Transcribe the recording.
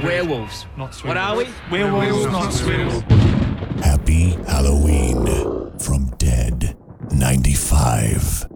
werewolves. Not What are we? Werewolves, not squirrels. Happy Halloween from Dead 95.